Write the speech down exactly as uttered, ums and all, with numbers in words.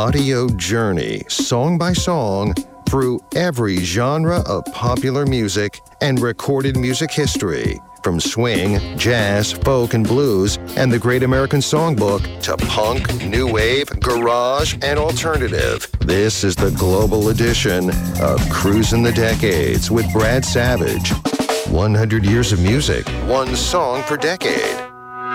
audio journey, song by song, through every genre of popular music and recorded music history. From swing, jazz, folk, and blues, and the Great American Songbook to punk, new wave, garage, and alternative. This is the global edition of Cruising the Decades with Brad Savage. one hundred years of music, one song per decade.